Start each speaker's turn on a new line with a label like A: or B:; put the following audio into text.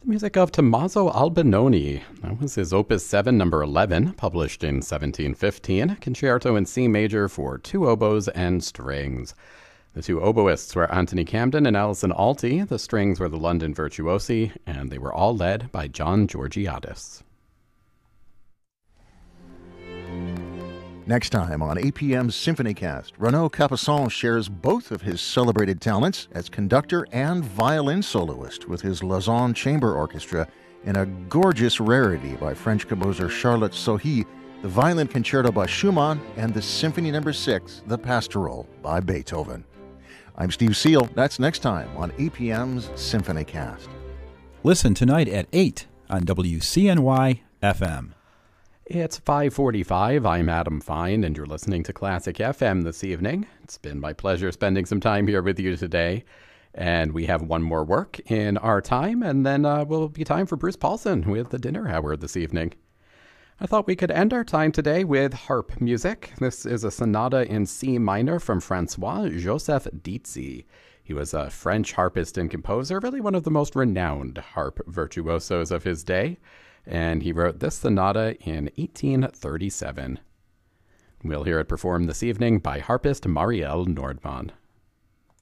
A: Music of Tommaso Albinoni. That was his Opus 7, number 11, published in 1715, Concerto in C major for two oboes and strings. The two oboists were Anthony Camden and Alison Alty. The strings were the London Virtuosi, and they were all led by John Georgiadis.
B: Next time on APM's SymphonyCast, Renaud Capuçon shares both of his celebrated talents as conductor and violin soloist with his Lausanne Chamber Orchestra in a gorgeous rarity by French composer Charlotte Sohi, the Violin Concerto by Schumann, and the Symphony No. 6, The Pastoral by Beethoven. I'm Steve Seal. That's next time on APM's SymphonyCast.
C: Listen tonight at 8 on WCNY FM.
A: It's 5:45. I'm Adam Fine, and you're listening to Classic FM this evening. It's been my pleasure spending some time here with you today. And we have one more work in our time, and then will be time for Bruce Paulson with the dinner hour this evening. I thought we could end our time today with harp music. This is a sonata in C minor from Francois-Joseph Dizzi. He was a French harpist and composer, really one of the most renowned harp virtuosos of his day. And he wrote this sonata in 1837. We'll hear it performed this evening by harpist Marielle Nordmann.